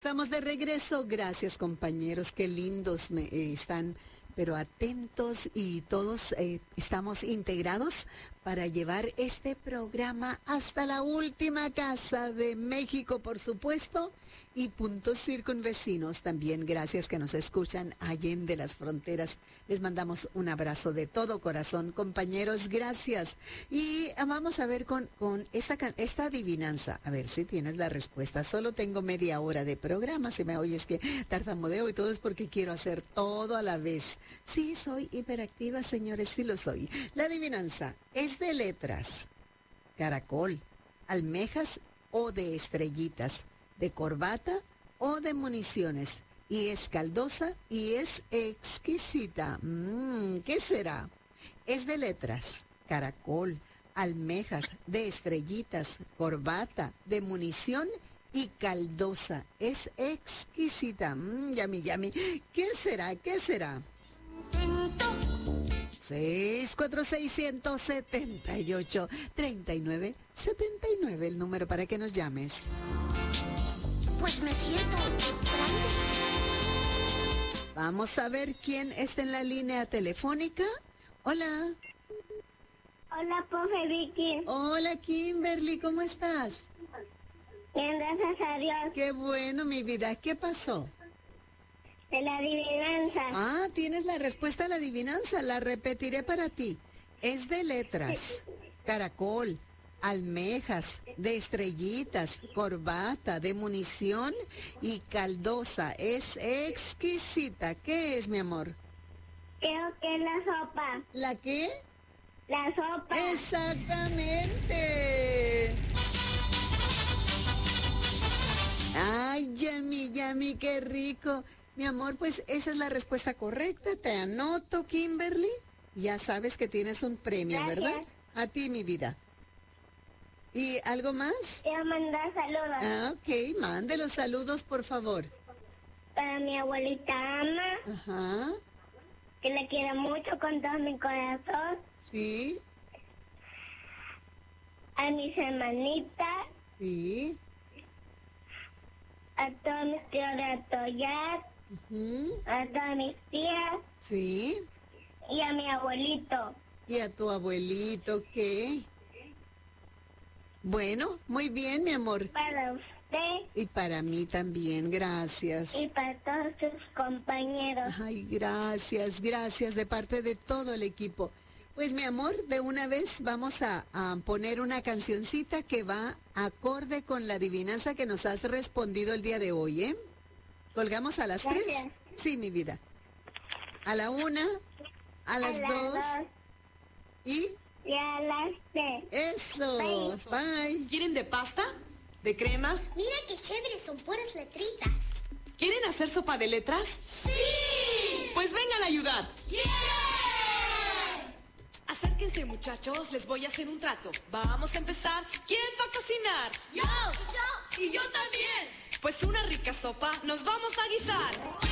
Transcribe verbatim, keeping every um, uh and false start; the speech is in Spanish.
estamos de regreso. Gracias, compañeros. Qué lindos me, eh, están, pero atentos y todos eh, estamos integrados para llevar este programa hasta la última casa de México, por supuesto, y puntos circunvecinos también. Gracias que nos escuchan allende las fronteras. Les mandamos un abrazo de todo corazón, compañeros. Gracias. Y vamos a ver con, con esta, esta adivinanza. A ver si tienes la respuesta. Solo tengo media hora de programa. Si me oyes que tartamudeo y todo es porque quiero hacer todo a la vez. Sí, soy hiperactiva, señores, sí lo soy. La adivinanza es de letras, caracol, almejas o de estrellitas, de corbata o de municiones, y es caldosa y es exquisita. Mm, ¿qué será? Es de letras, caracol, almejas, de estrellitas, corbata, de munición y caldosa. Es exquisita. Mm, yummy, yummy. ¿Qué será? ¿Qué será? seis cuatro seis, uno siete ocho, tres nueve siete nueve, el número para que nos llames. Pues me siento grande. Vamos a ver quién está en la línea telefónica. Hola. Hola, profe Vicky. Hola, Kimberly, ¿cómo estás? Bien, gracias a Dios. Qué bueno, mi vida. ¿Qué pasó? De la adivinanza. Ah, tienes la respuesta a la adivinanza. La repetiré para ti. Es de letras, caracol, almejas, de estrellitas, corbata, de munición y caldosa. Es exquisita. ¿Qué es, mi amor? Creo que es la sopa. ¿La qué? La sopa. Exactamente. Ay, yummy, yummy, qué rico. Mi amor, pues esa es la respuesta correcta. Te anoto, Kimberly. Ya sabes que tienes un premio, Gracias. ¿verdad? A ti, mi vida. ¿Y algo más? Quiero mandar saludos Ah, ok. Mande los saludos, por favor. para mi abuelita Ama, Ajá. que la quiero mucho con todo mi corazón. Sí, A mis hermanitas, sí. a todos mis tíos de Atoyat, Ujú, a todas mis tías sí. y a mi abuelito. Y a tu abuelito, ok. Bueno, muy bien, mi amor. Para usted Y para mí también, gracias. y para todos sus compañeros. Ay, gracias, gracias de parte de todo el equipo. Pues mi amor, de una vez vamos a, a poner una cancioncita que va acorde con la adivinanza que nos has respondido el día de hoy, ¿eh? ¿Colgamos a las Gracias. tres? Sí, mi vida. A la una, a las a las dos dos y y a las tres. eso. Bye. ¿Quieren de pasta? ¿De crema? Mira qué chévere, son puras letritas. ¿Quieren hacer sopa de letras? ¡Sí! Pues vengan a ayudar. ¡Yeah! Acérquense, muchachos, les voy a hacer un trato. Vamos a empezar. ¿Quién va a cocinar? ¡Yo! ¡Yo! Y yo también. Pues una rica sopa nos vamos a guisar.